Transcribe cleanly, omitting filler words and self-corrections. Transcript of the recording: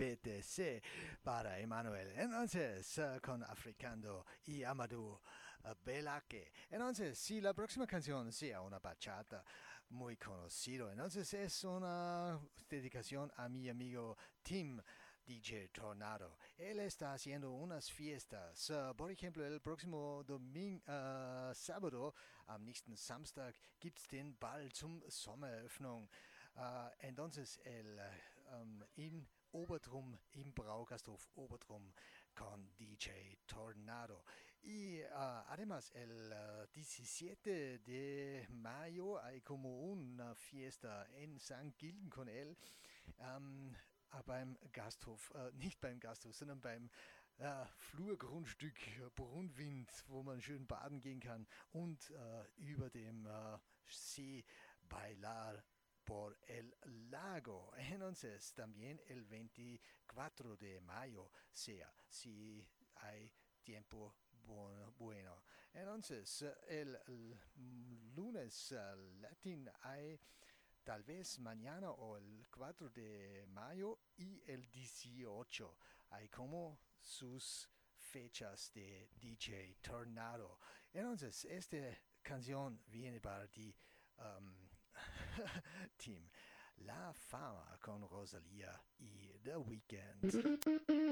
BTC para Emanuel. Entonces, con Africando y Amadou Belaque. Entonces, si la próxima canción sea una bachata muy conocido, entonces es una dedicación a mi amigo Tim DJ Tornado. Él está haciendo unas fiestas. Por ejemplo, el próximo domingo, sábado, am nächsten Samstag, gibt's den Ball zum Sommereröffnung. Entonces, in Obertrum, im Braugasthof Obertrum, con DJ Tornado. Y además, el 17 de mayo hay como una fiesta en St. Gilgen con él. Beim Gasthof, nicht beim Gasthof, sondern beim Flurgrundstück Brunwind, wo man schön baden gehen kann und über dem See bailar por el lago. Entonces, también el 24 de mayo, sea, si hay tiempo bueno. Entonces, el lunes latín hay tal vez mañana o el 4 de mayo y el 18. Hay como sus fechas de DJ Tornado. Entonces, esta canción viene para ti, um, Team. La Fama con Rosalía y The Weeknd.